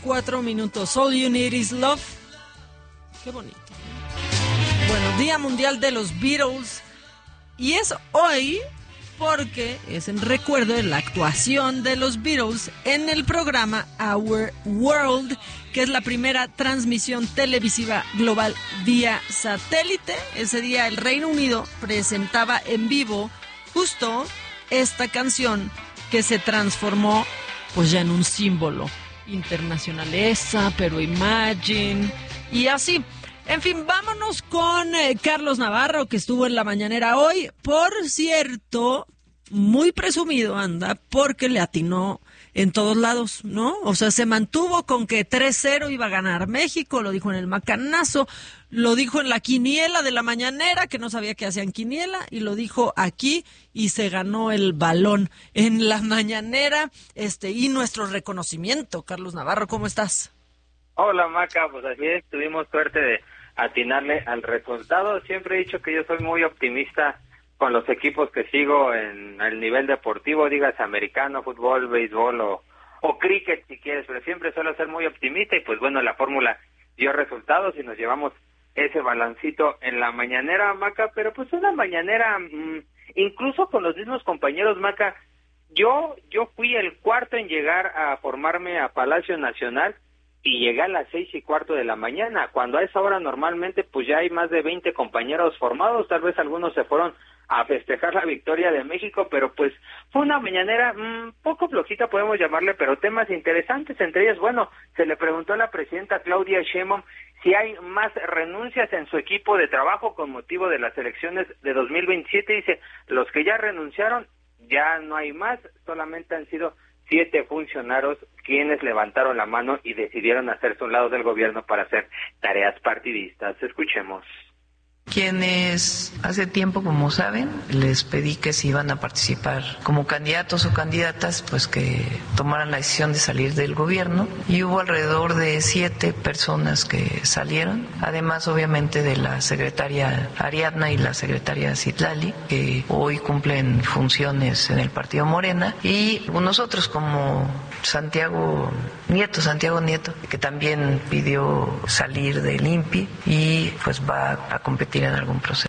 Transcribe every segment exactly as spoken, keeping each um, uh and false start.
cuatro minutos. All You Need Is Love. Qué bonito. Bueno, Día Mundial de los Beatles. Y es hoy porque es en recuerdo de la actuación de los Beatles en el programa Our World, que es la primera transmisión televisiva global vía satélite. Ese día el Reino Unido presentaba en vivo justo esta canción que se transformó pues ya en un símbolo internacional, esa, pero Imagine, y así. En fin, vámonos con eh, Carlos Navarro, que estuvo en la mañanera hoy. Por cierto, muy presumido anda, porque le atinó en todos lados, ¿no? O sea, se mantuvo con que tres cero iba a ganar México, lo dijo en el macanazo, lo dijo en la quiniela de la mañanera, que no sabía que hacían quiniela, y lo dijo aquí, y se ganó el balón en la mañanera. Este, y nuestro reconocimiento, Carlos Navarro, ¿cómo estás? Hola, Maca, pues así es, tuvimos suerte de atinarle al resultado. Siempre he dicho que yo soy muy optimista con los equipos que sigo en el nivel deportivo, digas americano, fútbol, béisbol o, o cricket si quieres, pero siempre suelo ser muy optimista y pues bueno, la fórmula dio resultados y nos llevamos ese balancito en la mañanera, Maca, pero pues una mañanera, mmm, incluso con los mismos compañeros, Maca, yo, yo fui el cuarto en llegar a formarme a Palacio Nacional, y llegué a las seis y cuarto de la mañana, cuando a esa hora normalmente pues ya hay más de veinte compañeros formados, tal vez algunos se fueron a festejar la victoria de México, pero pues fue una mañanera mmm, poco flojita podemos llamarle, pero temas interesantes, entre ellos, bueno, se le preguntó a la presidenta Claudia Sheinbaum si hay más renuncias en su equipo de trabajo con motivo de las elecciones de dos mil veintisiete, dice, los que ya renunciaron, ya no hay más, solamente han sido siete funcionarios quienes levantaron la mano y decidieron hacerse a un lado del gobierno para hacer tareas partidistas. Escuchemos. Quienes hace tiempo, como saben, les pedí que si iban a participar como candidatos o candidatas, pues que tomaran la decisión de salir del gobierno, y hubo alrededor de siete personas que salieron, además obviamente de la secretaria Ariadna y la secretaria Citlali, que hoy cumplen funciones en el partido Morena, y nosotros como Santiago Nieto, Santiago Nieto, que también pidió salir del I N P I y pues va a competir en algún proceso.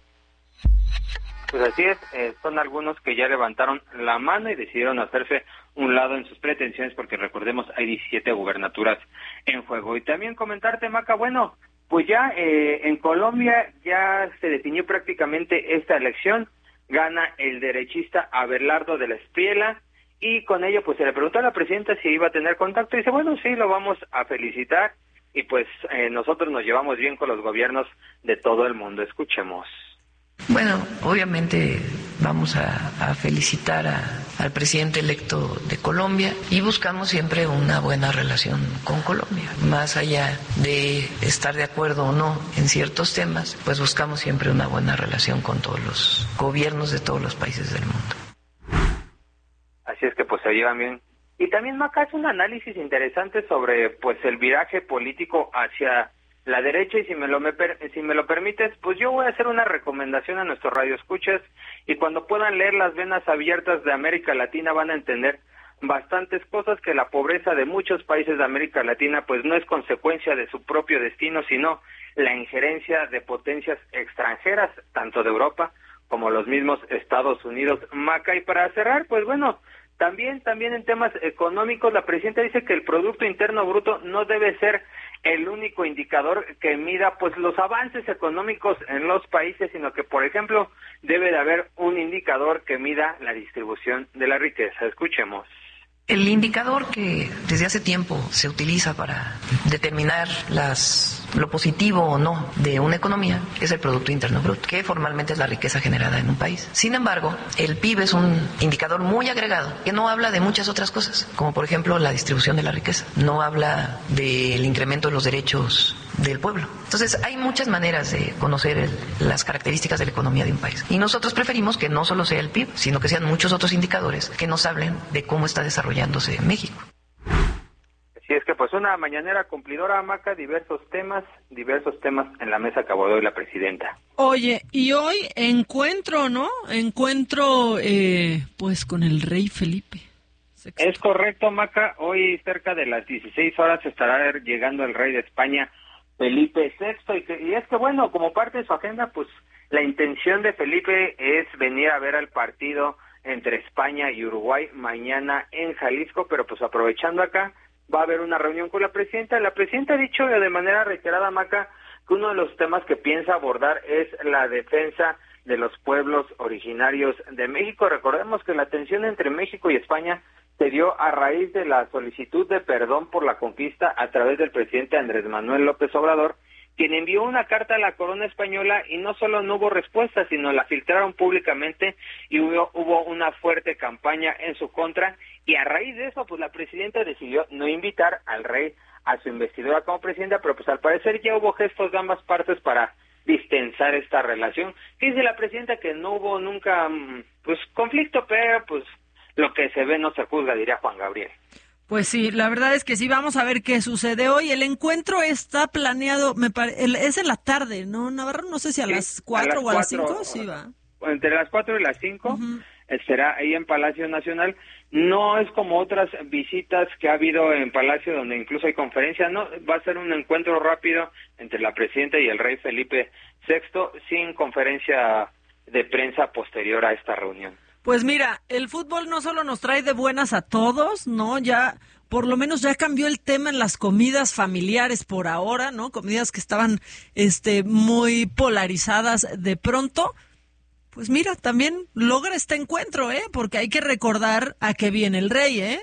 Pues así es, eh, son algunos que ya levantaron la mano y decidieron hacerse un lado en sus pretensiones, porque recordemos, hay diecisiete gubernaturas en juego. Y también comentarte, Maca, bueno, pues ya eh, en Colombia ya se definió prácticamente esta elección, gana el derechista Abelardo de la Espriella, y con ello pues se le preguntó a la presidenta si iba a tener contacto, y dice, bueno, sí, lo vamos a felicitar, y pues eh, nosotros nos llevamos bien con los gobiernos de todo el mundo. Escuchemos. Bueno, obviamente vamos a, a felicitar a, al presidente electo de Colombia y buscamos siempre una buena relación con Colombia. Más allá de estar de acuerdo o no en ciertos temas, pues buscamos siempre una buena relación con todos los gobiernos de todos los países del mundo. Así es que pues se llevan bien. Y también, Maca, hace un análisis interesante sobre pues el viraje político hacia la derecha, y si me lo me per, si me lo permites, pues yo voy a hacer una recomendación a nuestros radioescuchas, y cuando puedan leer Las Venas Abiertas de América Latina van a entender bastantes cosas, que la pobreza de muchos países de América Latina pues no es consecuencia de su propio destino, sino la injerencia de potencias extranjeras, tanto de Europa como los mismos Estados Unidos. Maca, y para cerrar, pues bueno, También, también en temas económicos, la presidenta dice que el Producto Interno Bruto no debe ser el único indicador que mida pues los avances económicos en los países, sino que, por ejemplo, debe de haber un indicador que mida la distribución de la riqueza. Escuchemos. El indicador que desde hace tiempo se utiliza para determinar las, lo positivo o no de una economía es el Producto Interno Bruto, que formalmente es la riqueza generada en un país. Sin embargo, el P I B es un indicador muy agregado que no habla de muchas otras cosas, como por ejemplo la distribución de la riqueza, no habla del incremento de los derechos del pueblo. Entonces, hay muchas maneras de conocer el, las características de la economía de un país. Y nosotros preferimos que no solo sea el P I B, sino que sean muchos otros indicadores que nos hablen de cómo está desarrollándose México. Así es que pues una mañanera cumplidora, Maca, diversos temas, diversos temas en la mesa que abordó hoy la presidenta. Oye, y hoy encuentro, ¿no? Encuentro, eh, pues con el rey Felipe Sexto. Es correcto, Maca. Hoy cerca de las dieciséis horas estará llegando el rey de España, Felipe sexto, y, que, y es que bueno, como parte de su agenda, pues la intención de Felipe es venir a ver al partido entre España y Uruguay mañana en Jalisco, pero pues aprovechando acá, va a haber una reunión con la presidenta. La presidenta ha dicho de manera reiterada, Maca, que uno de los temas que piensa abordar es la defensa de los pueblos originarios de México. Recordemos que la tensión entre México y España se dio a raíz de la solicitud de perdón por la conquista a través del presidente Andrés Manuel López Obrador, quien envió una carta a la corona española y no solo no hubo respuesta, sino la filtraron públicamente y hubo, hubo una fuerte campaña en su contra, y a raíz de eso, pues la presidenta decidió no invitar al rey a su investidura como presidenta, pero pues al parecer ya hubo gestos de ambas partes para distensar esta relación. ¿Qué dice la presidenta? Que no hubo nunca, pues, conflicto, pero pues lo que se ve no se juzga, diría Juan Gabriel. Pues sí, la verdad es que sí, vamos a ver qué sucede hoy. El encuentro está planeado, me pare... el, es en la tarde, ¿no, Navarro? No sé si a sí, las cuatro o a las cinco, sí va. Entre las cuatro y las cinco, uh-huh. Será ahí en Palacio Nacional. No es como otras visitas que ha habido en Palacio, donde incluso hay conferencia, no, va a ser un encuentro rápido entre la presidenta y el rey Felipe sexto, sin conferencia de prensa posterior a esta reunión. Pues mira, el fútbol no solo nos trae de buenas a todos, ¿no? Ya, por lo menos ya cambió el tema en las comidas familiares por ahora, ¿no? Comidas que estaban, este, muy polarizadas de pronto. Pues mira, también logra este encuentro, ¿eh? Porque hay que recordar a qué viene el rey, ¿eh?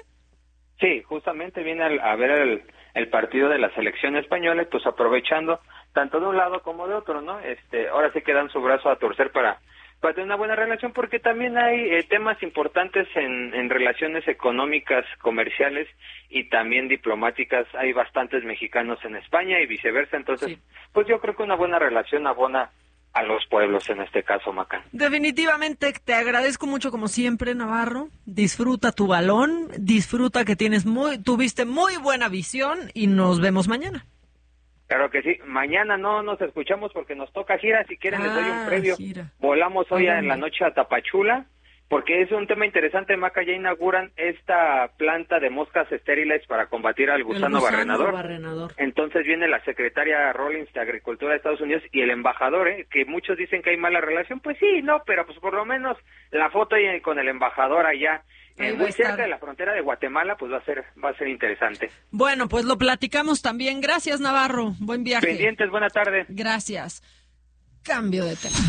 Sí, justamente viene a, a ver el, el partido de la selección española, pues aprovechando tanto de un lado como de otro, ¿no? Este, ahora sí que dan su brazo a torcer para para tener una buena relación, porque también hay eh, temas importantes en, en relaciones económicas, comerciales y también diplomáticas. Hay bastantes mexicanos en España y viceversa, entonces, sí. Pues yo creo que una buena relación abona a los pueblos, en este caso, Maca. Definitivamente, te agradezco mucho como siempre, Navarro. Disfruta tu balón, disfruta que tienes muy, tuviste muy buena visión y nos vemos mañana. Claro que sí. Mañana no nos escuchamos porque nos toca gira. Si quieren, ah, les doy un previo. Gira. Volamos hoy ah, en la noche a Tapachula, porque es un tema interesante, Maca. Ya inauguran esta planta de moscas estériles para combatir al gusano, gusano barrenador. barrenador. Entonces viene la secretaria Rawlings de Agricultura de Estados Unidos y el embajador, ¿eh? Que muchos dicen que hay mala relación. Pues sí, no, pero pues por lo menos la foto ahí con el embajador allá, Eh, muy cerca de la frontera de Guatemala, pues va a ser va a ser interesante. Bueno, pues lo platicamos también. Gracias, Navarro. Buen viaje. Pendientes, buena tarde. Gracias. Cambio de tema.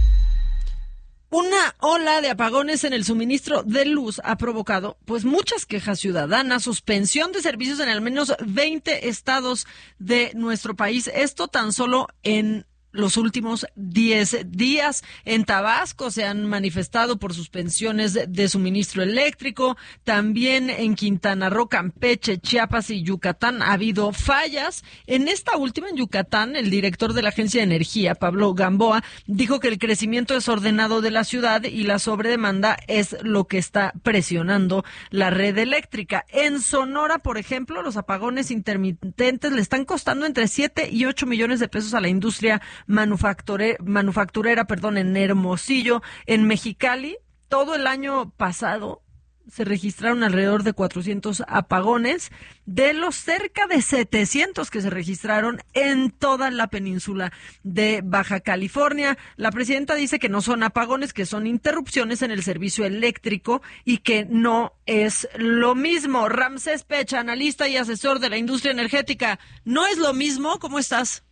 Una ola de apagones en el suministro de luz ha provocado pues muchas quejas ciudadanas, suspensión de servicios en al menos veinte estados de nuestro país. Esto tan solo en los últimos diez días. En Tabasco se han manifestado por suspensiones de, de suministro eléctrico. También en Quintana Roo, Campeche, Chiapas y Yucatán ha habido fallas. En esta última, en Yucatán, el director de la Agencia de Energía, Pablo Gamboa, dijo que el crecimiento desordenado de la ciudad y la sobredemanda es lo que está presionando la red eléctrica. En Sonora, por ejemplo, los apagones intermitentes le están costando entre siete y ocho millones de pesos a la industria Manufacture, manufacturera, perdón, en Hermosillo. En Mexicali, todo el año pasado se registraron alrededor de cuatrocientos apagones, de los cerca de setecientos que se registraron en toda la península de Baja California. La presidenta dice que no son apagones, que son interrupciones en el servicio eléctrico y que no es lo mismo. Ramsés Pecha, analista y asesor de la industria energética, ¿no es lo mismo? ¿Cómo estás?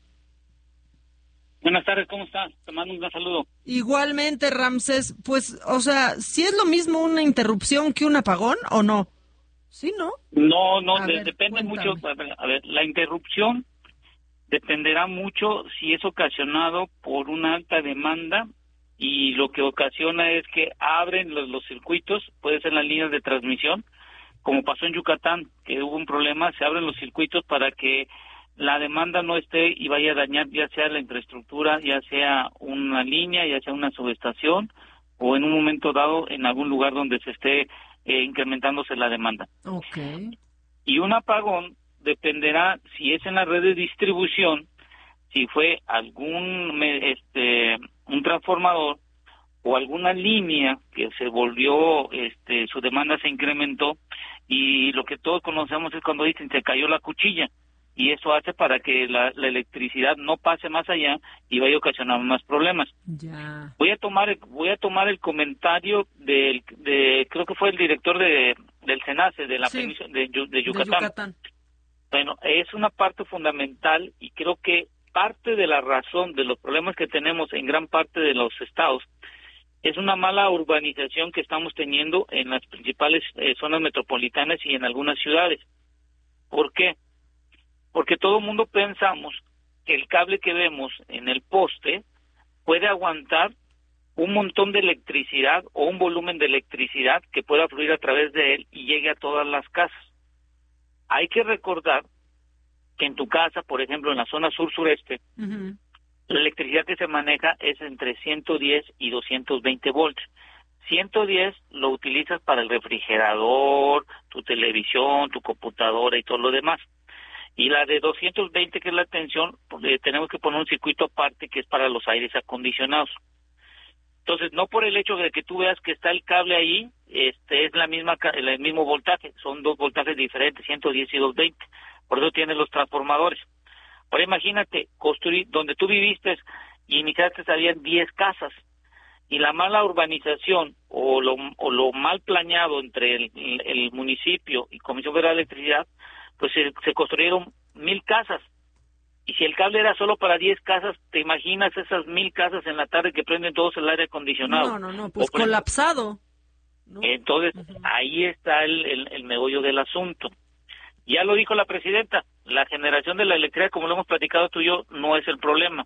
Buenas tardes, ¿cómo estás? Te mando un gran saludo. Igualmente, Ramsés, pues, o sea, ¿sí es lo mismo una interrupción que un apagón o no? ¿Sí, no? No, no, de, ver, depende cuéntame. mucho. A ver, a ver, la interrupción dependerá mucho si es ocasionado por una alta demanda y lo que ocasiona es que abren los, los circuitos, puede ser las líneas de transmisión, como pasó en Yucatán, que hubo un problema, se abren los circuitos para que la demanda no esté y vaya a dañar ya sea la infraestructura, ya sea una línea, ya sea una subestación o en un momento dado en algún lugar donde se esté eh, incrementándose la demanda. Okay. Y un apagón dependerá si es en la red de distribución, si fue algún este un transformador o alguna línea que se volvió, este su demanda se incrementó y lo que todos conocemos es cuando dicen se cayó la cuchilla, y eso hace para que la, la electricidad no pase más allá y vaya a ocasionar más problemas. Ya. Voy a tomar voy a tomar el comentario del de creo que fue el director de del SENACE de la Sí, península de, Yu- de Yucatán. De Yucatán. Bueno, es una parte fundamental y creo que parte de la razón de los problemas que tenemos en gran parte de los estados es una mala urbanización que estamos teniendo en las principales eh, zonas metropolitanas y en algunas ciudades. ¿Por qué? Porque todo el mundo pensamos que el cable que vemos en el poste puede aguantar un montón de electricidad o un volumen de electricidad que pueda fluir a través de él y llegue a todas las casas. Hay que recordar que en tu casa, por ejemplo, en la zona sur-sureste, Uh-huh. la electricidad que se maneja es entre ciento diez y doscientos veinte volts. ciento diez lo utilizas para el refrigerador, tu televisión, tu computadora y todo lo demás. Y la de doscientos veinte, que es la tensión, eh, tenemos que poner un circuito aparte que es para los aires acondicionados. Entonces, no por el hecho de que tú veas que está el cable ahí, este es la misma ca- el mismo voltaje, son dos voltajes diferentes, ciento diez y doscientos veinte. Por eso tienes los transformadores. Ahora imagínate, construir donde tú viviste y iniciaste habían diez casas, y la mala urbanización o lo, o lo mal planeado entre el, el, el municipio y Comisión Federal de Electricidad, pues se, se construyeron mil casas. Y si el cable era solo para diez casas, ¿te imaginas esas mil casas en la tarde que prenden todos el aire acondicionado? No, no, no, pues O prenden- colapsado. ¿no? Entonces, Ujú. ahí está el, el, el meollo del asunto. Ya lo dijo la presidenta, la generación de la electricidad, como lo hemos platicado tú y yo, no es el problema.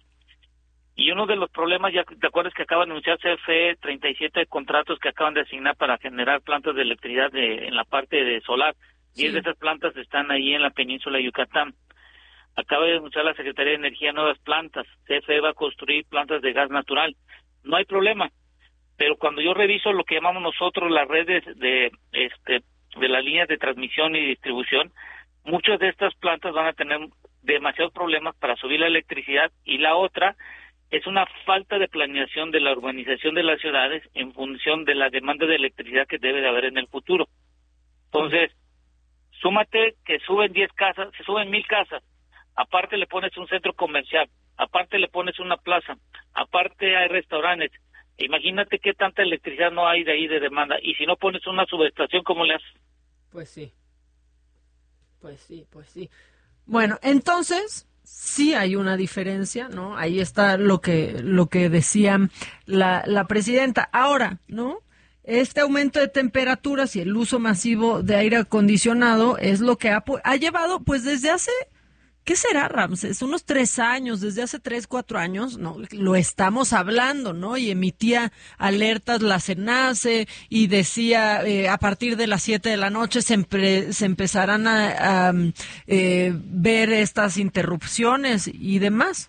Y uno de los problemas, ya te acuerdas que acaban de anunciar C F E treinta y siete contratos que acaban de asignar para generar plantas de electricidad de, en la parte de solar. Diez Sí. de esas plantas están ahí en la península de Yucatán. Acaba de anunciar la Secretaría de Energía nuevas plantas. C F E va a construir plantas de gas natural. No hay problema. Pero cuando yo reviso lo que llamamos nosotros las redes de este de las líneas de transmisión y distribución, muchas de estas plantas van a tener demasiados problemas para subir la electricidad, y la otra es una falta de planeación de la urbanización de las ciudades en función de la demanda de electricidad que debe de haber en el futuro. Entonces, súmate que suben diez casas, se suben mil casas, aparte le pones un centro comercial, aparte le pones una plaza, aparte hay restaurantes. Imagínate qué tanta electricidad no hay de ahí de demanda, y si no pones una subestación, ¿cómo le haces? Pues sí. Pues sí, pues sí. Bueno, entonces sí hay una diferencia, ¿no? Ahí está lo que lo que decía la, la presidenta. Ahora, ¿no? Este aumento de temperaturas y el uso masivo de aire acondicionado es lo que ha, pu- ha llevado, pues desde hace, ¿qué será, Ramses? Unos tres años, desde hace tres, cuatro años, ¿no? Lo estamos hablando, ¿no? Y emitía alertas la CENACE y decía, eh, a partir de las siete de la noche se, empre- se empezarán a, a eh, ver estas interrupciones y demás.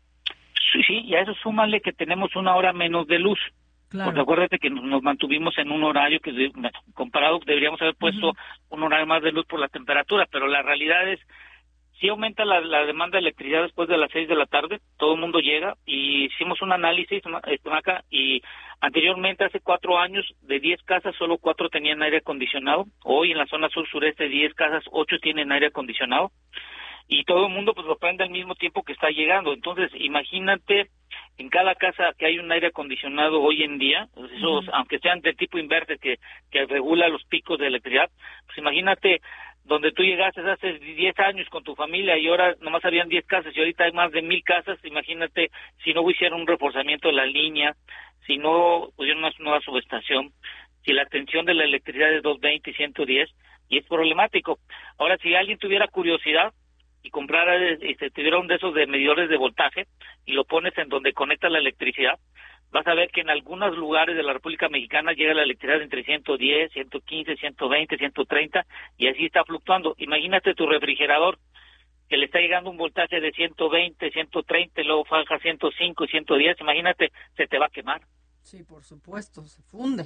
Sí, sí, y a eso súmale que tenemos una hora menos de luz. Claro. Porque acuérdate que nos, nos mantuvimos en un horario que, de- bueno, comparado, deberíamos haber puesto Ujú. un horario más de luz por la temperatura, pero la realidad es, sí aumenta la, la demanda de electricidad después de las seis de la tarde, todo el mundo llega, y hicimos un análisis, ma- este, Maca, y anteriormente, hace cuatro años, de diez casas, solo cuatro tenían aire acondicionado. Hoy en la zona sur-sureste, diez casas, ocho tienen aire acondicionado, y todo el mundo pues lo prende al mismo tiempo que está llegando. Entonces, imagínate en cada casa que hay un aire acondicionado hoy en día, pues esos, Ujú. aunque sean de tipo inverter que, que regula los picos de electricidad, pues imagínate donde tú llegaste hace diez años con tu familia y ahora nomás habían diez casas y ahorita hay más de mil casas. Imagínate si no hicieron un reforzamiento de la línea, si no pusieron una nueva subestación, si la tensión de la electricidad es doscientos veinte y ciento diez, y es problemático. Ahora, si alguien tuviera curiosidad y comprara, este, tuviera un de esos de medidores de voltaje y lo pones en donde conecta la electricidad, vas a ver que en algunos lugares de la República Mexicana llega la electricidad entre ciento diez, ciento quince, ciento veinte, ciento treinta, y así está fluctuando. Imagínate tu refrigerador, que le está llegando un voltaje de ciento veinte, ciento treinta, y luego baja ciento cinco y ciento diez, imagínate, se te va a quemar. Sí, por supuesto, se funde.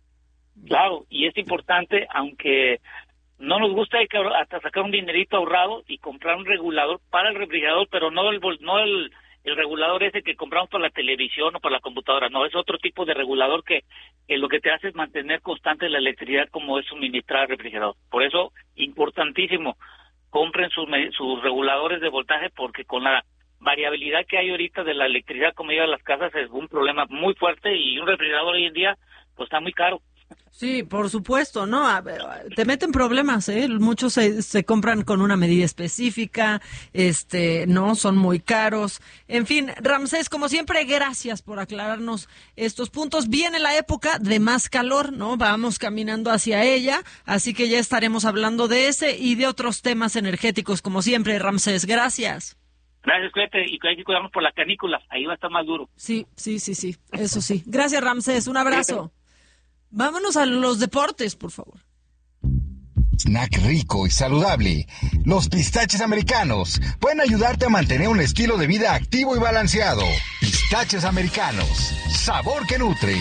Claro, y es importante, aunque no nos gusta, hay que hasta sacar un dinerito ahorrado y comprar un regulador para el refrigerador, pero no el vol- no el, el regulador ese que compramos para la televisión o para la computadora, no, es otro tipo de regulador que, que lo que te hace es mantener constante la electricidad como es suministrar al refrigerador. Por eso, importantísimo, compren sus, sus reguladores de voltaje, porque con la variabilidad que hay ahorita de la electricidad como llega a las casas es un problema muy fuerte, y un refrigerador hoy en día pues está muy caro. Sí, por supuesto, ¿no? A ver, te meten problemas, ¿eh? Muchos se, se compran con una medida específica, este, no, son muy caros. En fin, Ramsés, como siempre, gracias por aclararnos estos puntos. Viene la época de más calor, ¿no? Vamos caminando hacia ella, así que ya estaremos hablando de ese y de otros temas energéticos, como siempre, Ramsés. Gracias. Gracias, cuídate, y hay que cuidarnos por la canícula, ahí va a estar más duro. Sí, sí, sí, sí, eso sí. Gracias, Ramsés, un abrazo. Vámonos a los deportes, por favor. Snack rico y saludable. Los pistaches americanos pueden ayudarte a mantener un estilo de vida activo y balanceado. Pistaches americanos, sabor que nutre.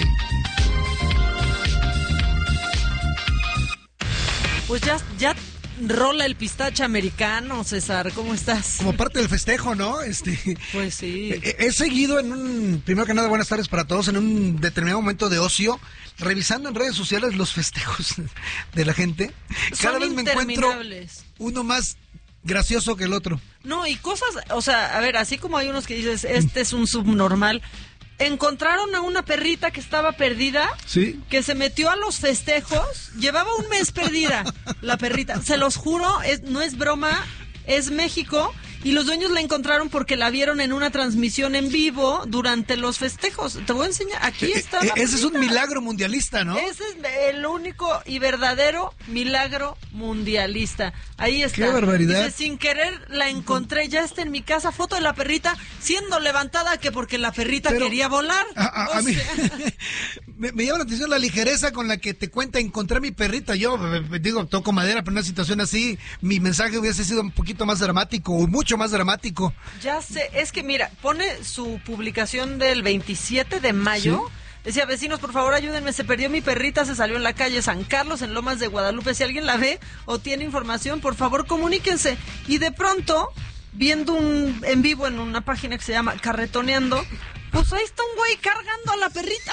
Pues ya, ya rola el pistache americano, César. ¿Cómo estás? Como parte del festejo, ¿no? Este, pues sí. He, he seguido en un, primero que nada, buenas tardes para todos, en un determinado momento de ocio, revisando en redes sociales los festejos de la gente. Cada vez me encuentro uno más gracioso que el otro. No, y cosas, o sea, a ver, así como hay unos que dices, este es un subnormal. Encontraron a una perrita que estaba perdida, ¿sí? Que se metió a los festejos, llevaba un mes perdida la perrita, se los juro, es, no es broma, es México, y los dueños la encontraron porque la vieron en una transmisión en vivo durante los festejos. Te voy a enseñar, aquí está. Eh, ese es un milagro mundialista, ¿no? Ese es el único y verdadero milagro mundialista. Ahí está. ¡Qué barbaridad! Dice, sin querer la encontré, ya está en mi casa, foto de la perrita siendo levantada, que porque la perrita Pero, quería volar. A, a, a mí me, me llama la atención la ligereza con la que te cuenta, encontré mi perrita. Yo digo, toco madera, pero en una situación así, mi mensaje hubiese sido un poquito más dramático, o mucho más dramático. Ya sé, es que mira, pone su publicación del veintisiete de mayo. ¿Sí? Decía, vecinos, por favor ayúdenme, se perdió mi perrita, se salió en la calle San Carlos, en Lomas de Guadalupe. Si alguien la ve o tiene información, por favor comuníquense. Y de pronto, viendo un en vivo en una página que se llama Carretoneando, pues ahí está un güey cargando a la perrita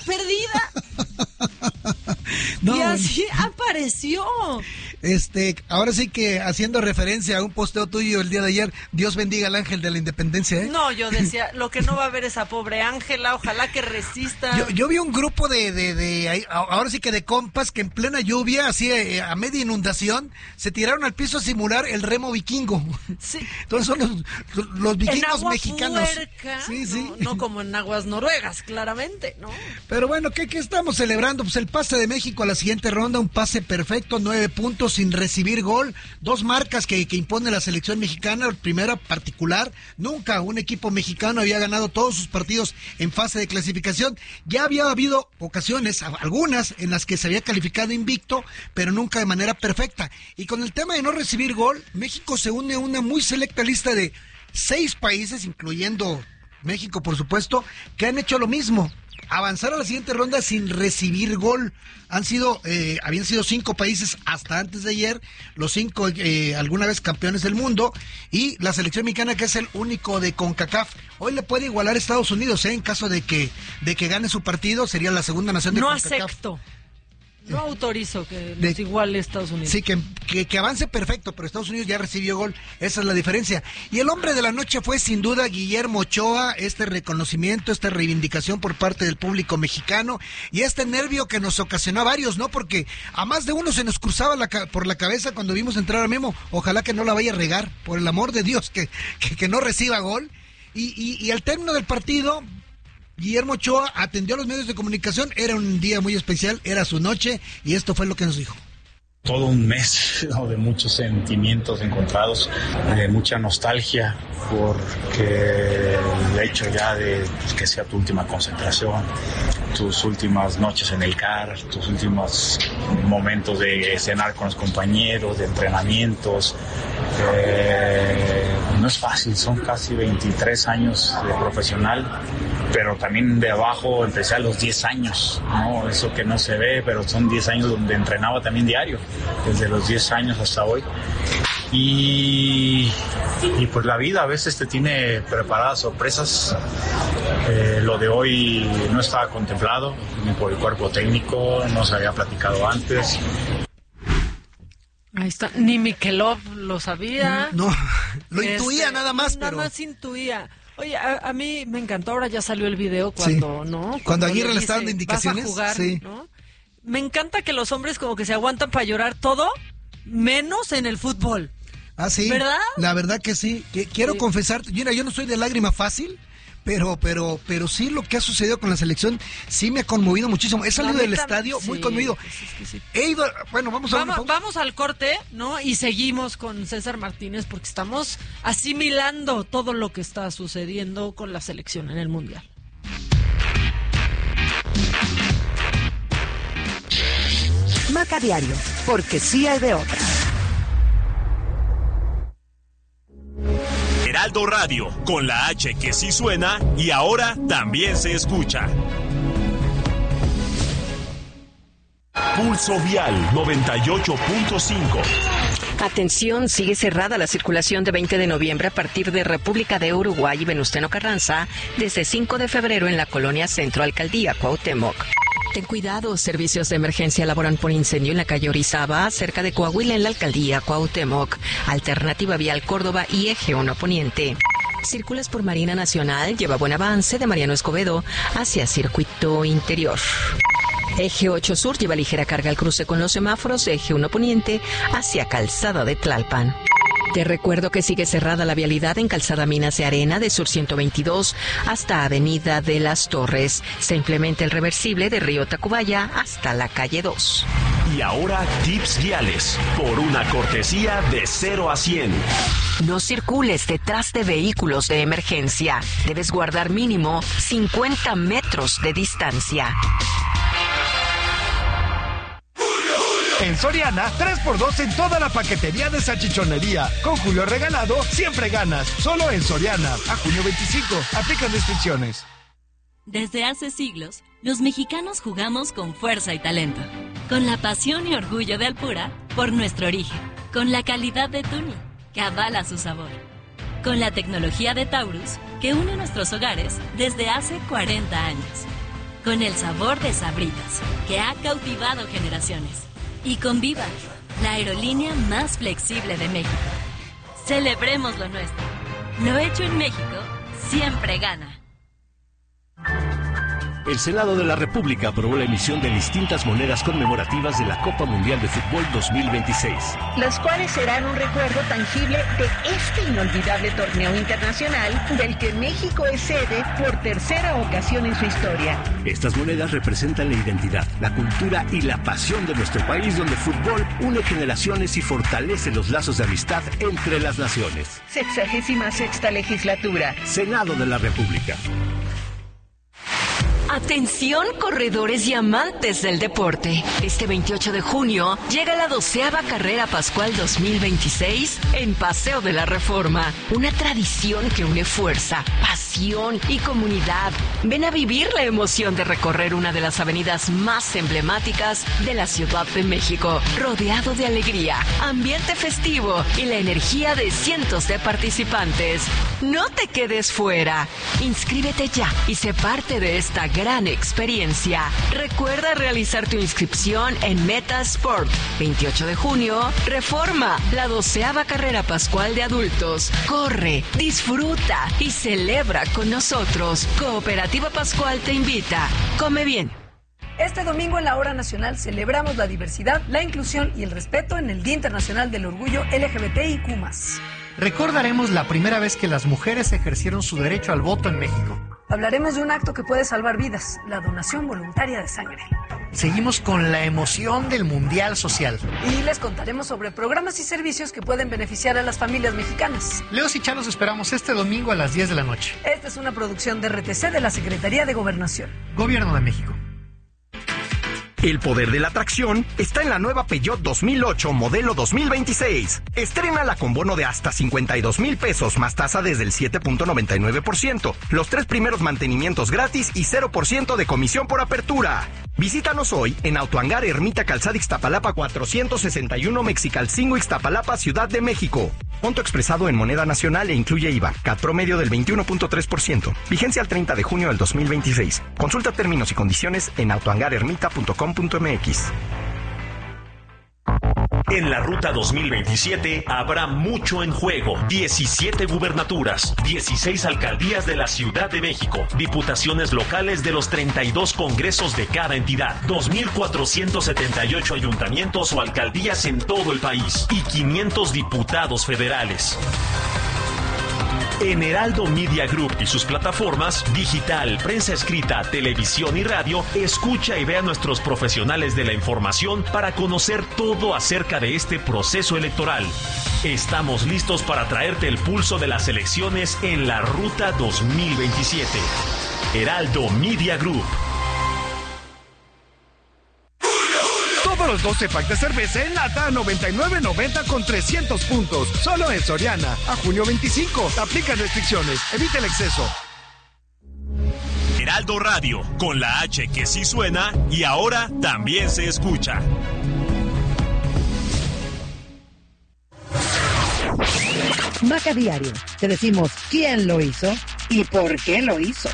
perdida. No. Y así apareció. Este, ahora sí que haciendo referencia a un posteo tuyo el día de ayer, Dios bendiga al ángel de la independencia, ¿eh? No, yo decía, lo que no va a ver esa pobre Ángela, ojalá que resista. Yo, yo vi un grupo de, de, de, ahora sí que de compas que en plena lluvia, así a media inundación, se tiraron al piso a simular el remo vikingo. Sí. Entonces son los, los vikingos en agua mexicanos. Puerca, sí, sí. No, no como en aguas noruegas, claramente, ¿no? Pero bueno, ¿qué, qué estamos celebrando? Pues el pase de México a la siguiente ronda, un pase perfecto, nueve puntos sin recibir gol, dos marcas que, que impone la selección mexicana. Primera particular, nunca un equipo mexicano había ganado todos sus partidos en fase de clasificación. Ya había habido ocasiones, algunas, en las que se había calificado invicto, pero nunca de manera perfecta. Y con el tema de no recibir gol, México se une a una muy selecta lista de seis países, incluyendo México, por supuesto, que han hecho lo mismo. Avanzar a la siguiente ronda sin recibir gol. Han sido, eh, habían sido cinco países hasta antes de ayer, los cinco eh, alguna vez campeones del mundo, y la selección mexicana, que es el único de CONCACAF. Hoy le puede igualar a Estados Unidos, ¿eh? En caso de que de que gane su partido, sería la segunda nación de no CONCACAF. No acepto. No autorizo que nos iguale Estados Unidos. Sí, que, que, que avance perfecto, pero Estados Unidos ya recibió gol. Esa es la diferencia. Y el hombre de la noche fue sin duda Guillermo Ochoa. Este reconocimiento, esta reivindicación por parte del público mexicano y este nervio que nos ocasionó a varios, ¿no? Porque a más de uno se nos cruzaba la, por la cabeza cuando vimos entrar a Memo. Ojalá que no la vaya a regar, por el amor de Dios, que, que, que no reciba gol. Y, y, y al término del partido, Guillermo Ochoa atendió a los medios de comunicación. Era un día muy especial, era su noche, y esto fue lo que nos dijo. Todo un mes, ¿no?, de muchos sentimientos encontrados, de mucha nostalgia, porque el hecho ya de pues, que sea tu última concentración, tus últimas noches en el C A R, tus últimos momentos de cenar con los compañeros, de entrenamientos. Eh, no es fácil, son casi veintitrés años de profesional, pero también de abajo empecé a los diez años, ¿no? Eso que no se ve, pero son diez años donde entrenaba también diario, desde los diez años hasta hoy. y, y pues la vida a veces te tiene preparadas sorpresas. Eh, lo de hoy no estaba contemplado ni por el cuerpo técnico, no se había platicado antes. Ahí está, ni Mikelov lo sabía. No, lo Este, intuía nada más, nada pero... más intuía. Oye, a, a mí me encantó, ahora ya salió el video cuando, Sí. ¿no? Cuando Cuando Aguirre le dice, está dando indicaciones, vas a jugar, sí. ¿no? Me encanta que los hombres como que se aguantan para llorar todo, menos en el fútbol. Ah, sí. ¿Verdad? La verdad que sí. Que, quiero Sí. confesarte, mira, yo no soy de lágrima fácil, pero, pero, pero sí lo que ha sucedido con la selección sí me ha conmovido muchísimo. He salido La del neta, estadio muy sí, conmovido. pues es que sí. He ido, bueno, vamos a Vamos, vamos, vamos al corte, ¿no? Y seguimos con César Martínez porque estamos asimilando todo lo que está sucediendo con la selección en el Mundial. Maca Diario, porque sí hay de otra. Heraldo Radio, con la H que sí suena y ahora también se escucha. Pulso Vial noventa y ocho punto cinco. Atención, sigue cerrada la circulación de veinte de noviembre a partir de República de Uruguay y Venustiano Carranza desde cinco de febrero en la colonia Centro Alcaldía Cuauhtémoc. Ten cuidado, servicios de emergencia laboran por incendio en la calle Orizaba, cerca de Coahuila en la Alcaldía Cuauhtémoc. Alternativa Vial Córdoba y Eje uno Poniente. Circulas por Marina Nacional, lleva buen avance de Mariano Escobedo hacia Circuito Interior. Eje ocho Sur lleva ligera carga al cruce con los semáforos de Eje uno Poniente hacia Calzada de Tlalpan. Te recuerdo que sigue cerrada la vialidad en Calzada Minas de Arena de Sur ciento veintidós hasta Avenida de las Torres. Se implementa el reversible de Río Tacubaya hasta la calle dos. Y ahora tips viales por una cortesía de cero a cien. No circules detrás de vehículos de emergencia. Debes guardar mínimo cincuenta metros de distancia. En Soriana, tres por dos en toda la paquetería de salchichonería. Con Julio regalado, siempre ganas. Solo en Soriana. A junio veinticinco. Aplican restricciones. Desde hace siglos, los mexicanos jugamos con fuerza y talento. Con la pasión y orgullo de Alpura por nuestro origen. Con la calidad de Tuni, que avala su sabor. Con la tecnología de Taurus, que une nuestros hogares desde hace cuarenta años. Con el sabor de Sabritas, que ha cautivado generaciones. Y con Viva, la aerolínea más flexible de México. Celebremos lo nuestro. Lo hecho en México siempre gana. El Senado de la República aprobó la emisión de distintas monedas conmemorativas de la Copa Mundial de Fútbol dos mil veintiséis. Las cuales serán un recuerdo tangible de este inolvidable torneo internacional del que México es sede por tercera ocasión en su historia. Estas monedas representan la identidad, la cultura y la pasión de nuestro país, donde el fútbol une generaciones y fortalece los lazos de amistad entre las naciones. Sexagésima sexta legislatura. Senado de la República. Atención, corredores y amantes del deporte. Este veintiocho de junio llega la doceava Carrera Pascual dos mil veintiséis en Paseo de la Reforma. Una tradición que une fuerza, pasión y comunidad. Ven a vivir la emoción de recorrer una de las avenidas más emblemáticas de la Ciudad de México, rodeado de alegría, ambiente festivo y la energía de cientos de participantes. No te quedes fuera. Inscríbete ya y sé parte de esta gran experiencia. Recuerda realizar tu inscripción en Meta Sport. veintiocho de junio, Reforma, la doceava Carrera Pascual de adultos. Corre, disfruta y celebra con nosotros. Cooperativa Pascual te invita. Come bien. Este domingo en la Hora Nacional celebramos la diversidad, la inclusión y el respeto en el Día Internacional del Orgullo L G B T I Q más. Recordaremos la primera vez que las mujeres ejercieron su derecho al voto en México. Hablaremos de un acto que puede salvar vidas, la donación voluntaria de sangre. Seguimos con la emoción del Mundial Social. Y les contaremos sobre programas y servicios que pueden beneficiar a las familias mexicanas. Leos y Chá los esperamos este domingo a las diez de la noche. Esta es una producción de R T C de la Secretaría de Gobernación. Gobierno de México. El poder de la atracción está en la nueva Peugeot dos mil ocho modelo dos mil veintiséis. Estrénala con bono de hasta cincuenta y dos mil pesos más tasa desde el siete punto noventa y nueve por ciento. Los tres primeros mantenimientos gratis y cero por ciento de comisión por apertura. Visítanos hoy en Autohangar Ermita Calzada Ixtapalapa cuatrocientos sesenta y uno Mexicalcingo Ixtapalapa, Ciudad de México. Monto expresado en moneda nacional e incluye I V A. C A T promedio del veintiuno punto tres por ciento. Vigencia al treinta de junio del dos mil veintiséis. Consulta términos y condiciones en autohangar ermita punto com punto m x. En la Ruta dos mil veintisiete habrá mucho en juego. diecisiete gubernaturas, dieciséis alcaldías de la Ciudad de México, diputaciones locales de los treinta y dos congresos de cada entidad, dos mil cuatrocientos setenta y ocho ayuntamientos o alcaldías en todo el país y quinientos diputados federales. En Heraldo Media Group y sus plataformas digital, prensa escrita, televisión y radio, escucha y ve a nuestros profesionales de la información para conocer todo acerca de este proceso electoral. Estamos listos para traerte el pulso de las elecciones en la Ruta dos mil veintisiete. Heraldo Media Group. Todos los doce packs de cerveza en lata a noventa y nueve noventa con trescientos puntos. Solo en Soriana. A junio veinticinco. Aplican restricciones. Evita el exceso. Heraldo Radio, con la H que sí suena y ahora también se escucha. Maca Diario. Te decimos quién lo hizo y por qué lo hizo.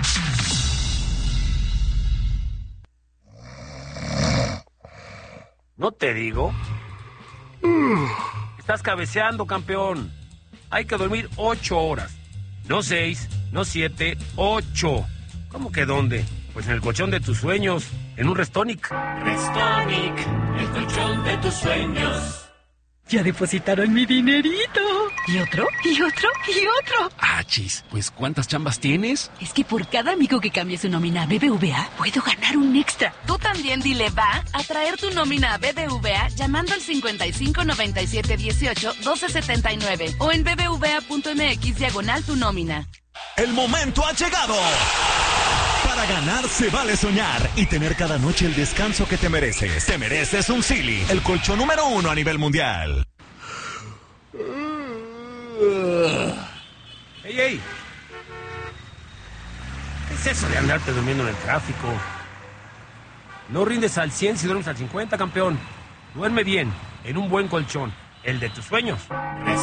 ¿No te digo? Mm, estás cabeceando, campeón. Hay que dormir ocho horas. No seis, no siete, ocho. ¿Cómo que dónde? Pues en el colchón de tus sueños, en un Restonic. Restonic, el colchón de tus sueños. Ya depositaron mi dinerito. ¿Y otro? ¿Y otro? ¿Y otro? Ah, chis, pues ¿cuántas chambas tienes? Es que por cada amigo que cambie su nómina a B B V A, puedo ganar un extra. Tú también dile va a traer tu nómina a B B V A llamando al cincuenta y cinco noventa y siete dieciocho doce setenta y nueve o en bbva.mx diagonal tu nómina. El momento ha llegado. Para ganar se vale soñar y tener cada noche el descanso que te mereces. Te mereces un Silly, el colchón número uno a nivel mundial. ¡Ey, ey! ¿Qué es eso de andarte durmiendo en el tráfico? No rindes al cien si duermes al cincuenta, campeón. Duerme bien, en un buen colchón, el de tus sueños.